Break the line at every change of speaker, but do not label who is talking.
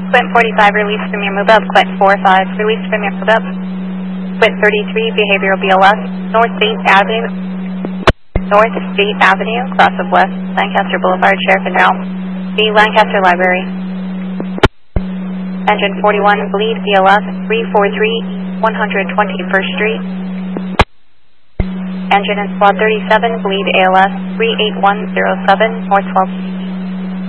Quint 45, release from your move up. Quint 45, release from your move up. Quint 33, behavioral BLS, North State Avenue, cross of West Lancaster Boulevard, Sheriff and Ralph, the Lancaster Library. Engine 41, bleed BLS 343, 121st Street. Engine in Squad 37, bleed ALS 38107, North 12th